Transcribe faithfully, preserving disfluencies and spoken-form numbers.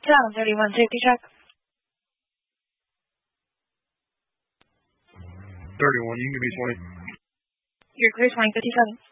Challenge thirty-one, safety check. thirty-one, you can give me twenty. You're clear, twenty fifty-seven.